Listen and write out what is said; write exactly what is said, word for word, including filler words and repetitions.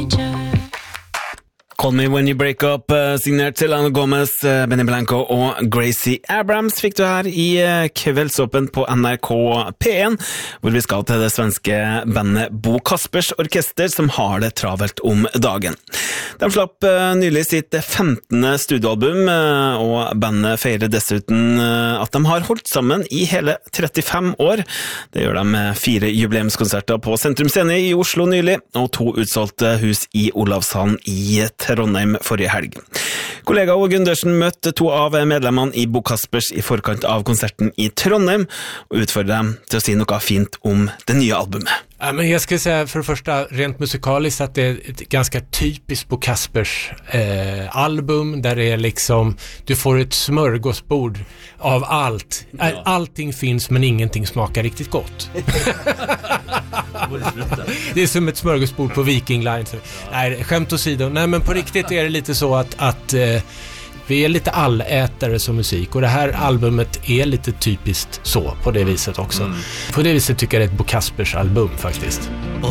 Call Me When You Break Up, signert Selena Gomez, Benny Blanco og Gracie Abrams fikk du her i Kveldsåpen på N R K P én, hvor vi skal til det svenske bandet Bo Kaspers Orkester, som har det travelt om dagen. De slapp nylig sitt femtende studioalbum, og bandet feirer dessuten at de har holdt sammen i hele trettifem år. Det gjør de med fire jubileumskonserter på Sentrum Scene i Oslo nylig, og to utsolgte hus i Olavshallen i Trondheim forrige helg. Kollega Åge Gundersen møtte to av medlemmene i Bo Kaspers i forkant av konserten i Trondheim, og utfordret dem til å si noe fint om det nye albumet. Ja, men jag skulle säga för det första rent musikaliskt att det är ett ganska typiskt Bo Kaspers eh, album där det är liksom du får ett smörgåsbord av allt. Ja. Allting finns men ingenting smakar riktigt gott. Det är som ett smörgåsbord på Viking Line. Ja. Nej, skämt åsido. Nej, men på riktigt är det lite så att, att eh, vi är lite allätare som musik, och det här albumet är lite typiskt så på det viset också. Mm. På det viset tycker jag det är ett Bo Kaspers album faktiskt.